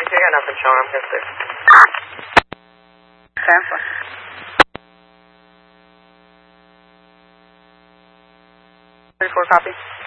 You got nothing showing. I'm pissed. Transfer. 34 copy.